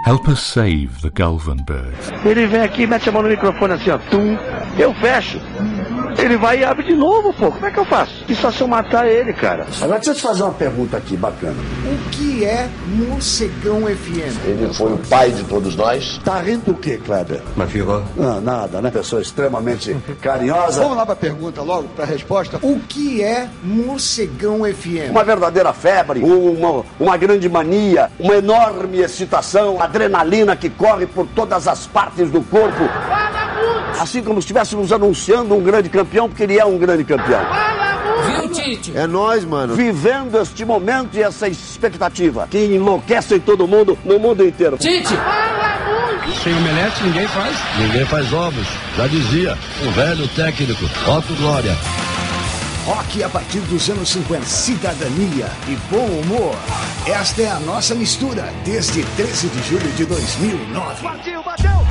Help us save the Galvan birds. Ele vem aqui, mete a mão no microfone assim, ó, tum, eu fecho. Ele vai e abre de novo, pô. Como é que eu faço? E só se eu matar ele, cara. Agora deixa eu te fazer uma pergunta aqui, bacana. O que é Morcegão FM? Ele foi o pai de todos nós. Tá rindo do quê, Kleber? Mas ficou? Não, nada, né? Pessoa extremamente carinhosa. Vamos lá pra pergunta logo, pra resposta. O que é Morcegão FM? Uma verdadeira febre, uma grande mania, uma enorme excitação, adrenalina que corre por todas as partes do corpo. Assim como se estivéssemos anunciando um grande campeão, porque ele é um grande campeão. Viu, Tite? É nós, mano. Vivendo este momento e essa expectativa que enlouquecem todo mundo, no mundo inteiro. Tite! Sem omelete ninguém faz. Ninguém faz ovos. Já dizia o velho técnico Otto Glória. Rock a partir dos anos 50. Cidadania e bom humor. Esta é a nossa mistura desde 13 de julho de 2009. Partiu, bateu!